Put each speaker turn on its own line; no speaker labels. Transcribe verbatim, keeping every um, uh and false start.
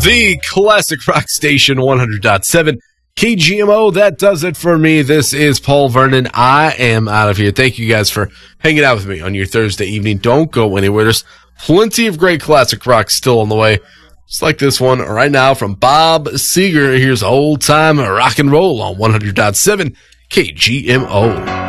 The Classic Rock Station one hundred point seven K G M O. That does it for me. This is Paul Vernon. I am out of here. Thank you guys for hanging out with me on your Thursday evening. Don't go anywhere. There's plenty of great classic rock still on the way. Just like this one right now from Bob Seger. Here's Old Time Rock and Roll on one hundred point seven K G M O.